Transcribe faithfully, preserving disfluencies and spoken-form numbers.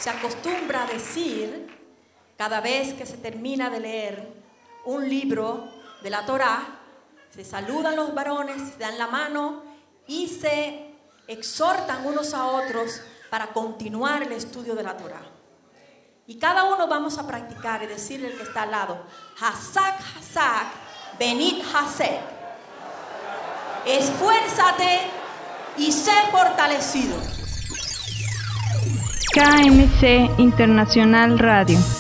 se acostumbra a decir, cada vez que se termina de leer un libro de la Torá, se saludan los varones, se dan la mano y se exhortan unos a otros para continuar el estudio de la Torá. Y cada uno vamos a practicar y decirle al que está al lado, Hasak, Hasak, Benit Hasek. Esfuérzate y sé fortalecido. K M C Internacional Radio.